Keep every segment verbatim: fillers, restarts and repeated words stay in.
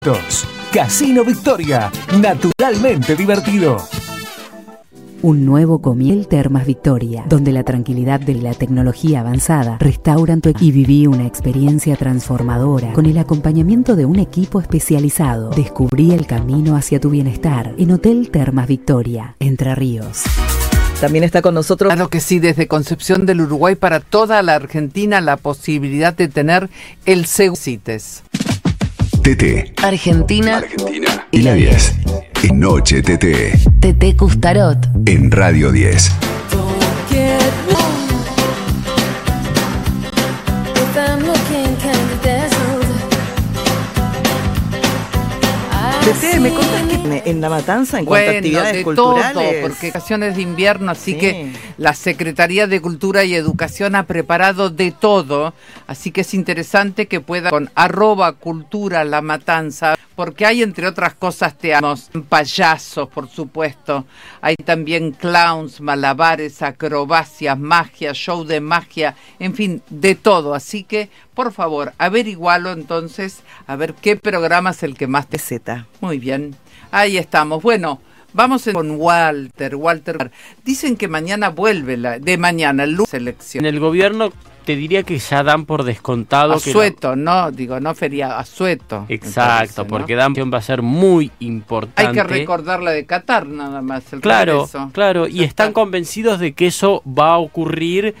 Casino Victoria, naturalmente divertido. Un nuevo comienzo Termas Victoria, donde la tranquilidad de la tecnología avanzada restauran tu y viví una experiencia transformadora con el acompañamiento de un equipo especializado. Descubrí el camino hacia tu bienestar en Hotel Termas Victoria, Entre Ríos. También está con nosotros. Claro que sí, desde Concepción del Uruguay para toda la Argentina la posibilidad de tener el seguro CITES. T T. Argentina. Argentina. Y la diez. En Noche T T. T T Custarot. En Radio diez. Tete, ¿me contás que en La Matanza, en cuanto bueno, a actividades de culturales? todo, porque vacaciones de invierno, así Sí. que la Secretaría de Cultura y Educación ha preparado de todo, así que es interesante que pueda con arroba cultura La Matanza, porque hay entre otras cosas teatros, payasos, por supuesto, hay también clowns, malabares, acrobacias, magia, show de magia, en fin, de todo, así que por favor, averigualo entonces, a ver qué programa es el que más te Z. Muy bien, ahí estamos. Bueno, vamos con Walter. Walter, dicen que mañana vuelve, la de mañana, el lunes, elección. En el gobierno te diría que ya dan por descontado. Asueto, que no, digo, no feriado, asueto. Exacto, parece, ¿no? Porque dan va a ser muy importante. hay que recordar la de Qatar nada más. El claro, regreso. claro, y Ya están está. convencidos de que eso va a ocurrir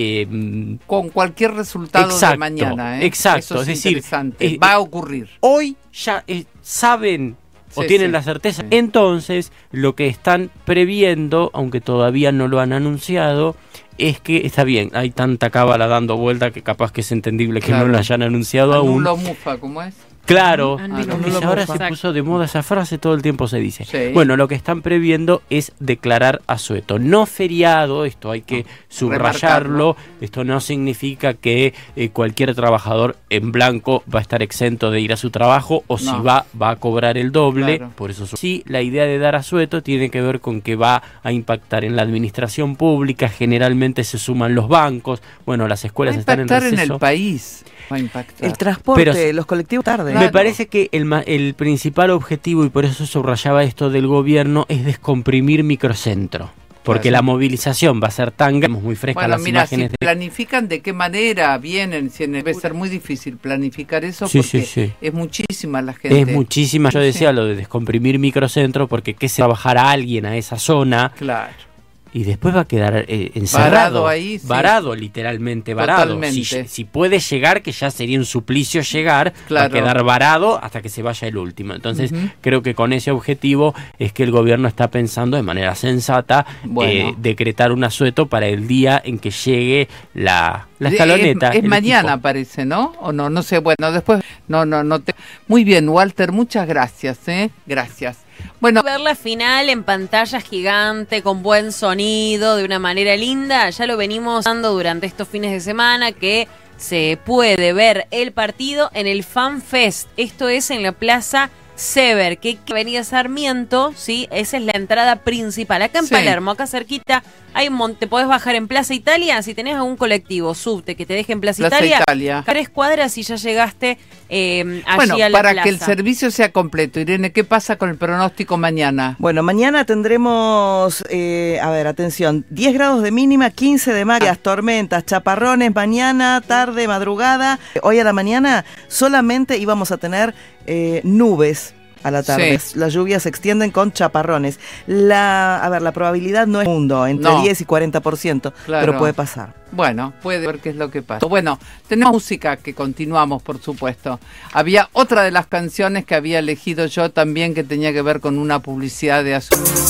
eh, con cualquier resultado exacto, de mañana. ¿eh? Exacto, eso es, es decir, interesante. eh, va a ocurrir. Hoy ya eh, saben o Sí, tienen sí. la certeza. Entonces, lo que están previendo, aunque todavía no lo han anunciado, es que está bien, hay tanta cábala dando vuelta que capaz que es entendible que Claro. no lo hayan anunciado aún. Anulo mufa, ¿cómo es? Claro, Ah, pero no, que no, ya ahora no, se no. puso de moda esa frase, todo el tiempo se dice. Sí. Bueno, lo que están previendo es declarar asueto. No feriado, esto hay que subrayarlo, esto no significa que eh, cualquier trabajador en blanco va a estar exento de ir a su trabajo o No. si va, va a cobrar el doble. Claro. Por eso sí, la idea de dar asueto tiene que ver con que va a impactar en la administración pública, generalmente se suman los bancos, bueno, las escuelas Va a están en impactar receso. en el país. Va a impactar. El transporte, Pero- los colectivos tarde. Me Claro. parece que el, ma- el principal objetivo, y por eso subrayaba esto del gobierno, es descomprimir microcentro. Porque Claro. la movilización va a ser tan grande, muy fresca Bueno, las mira, si imágenes de... planifican de qué manera vienen, si debe ser muy difícil planificar eso Sí, porque sí, sí. es muchísima la gente. Es muchísima, yo Sí, decía sí. lo de descomprimir microcentro, porque que se va a bajar a alguien a esa zona Claro. y después va a quedar eh, encerrado. Varado ahí, sí. Varado, literalmente varado. Si, Totalmente. si puede llegar, que ya sería un suplicio llegar, Claro. va a quedar varado hasta que se vaya el último. Entonces, Ujú. creo que con ese objetivo es que el gobierno está pensando de manera sensata Bueno. eh, decretar un asueto para el día en que llegue la, la Es- escaloneta. Es, el mañana, equipo. parece, ¿no? O no, no sé. Bueno, después. No, no, no. Te... Muy bien, Walter, muchas gracias, ¿eh? Gracias. Bueno, Ver la final en pantalla gigante, con buen sonido, de una manera linda, ya lo venimos dando durante estos fines de semana, que se puede ver el partido en el Fan Fest. Esto es en la Plaza Sever, que que Avenida Sarmiento, ¿sí? Esa es la entrada principal. Acá en Sí. Palermo, acá cerquita, hay un mon- te podés bajar en Plaza Italia. Si tenés algún colectivo, subte, que te deje en Plaza, Plaza Italia, Italia. tres cuadras y ya llegaste eh, allí bueno, a la para plaza. que el servicio sea completo, Irene, ¿qué pasa con el pronóstico mañana? Bueno, mañana tendremos, eh, a ver, atención, diez grados de mínima, quince de máximas, tormentas, chaparrones, mañana, tarde, madrugada. Hoy a la mañana solamente íbamos a tener eh, nubes a la tarde. Sí. Las lluvias se extienden con chaparrones. La, a ver, la probabilidad no es mundo, entre No. diez y cuarenta por ciento, Claro. pero puede pasar. Bueno, puede ver qué es lo que pasa. Bueno, tenemos música que continuamos, por supuesto. Había otra de las canciones que había elegido yo también que tenía que ver con una publicidad de azul.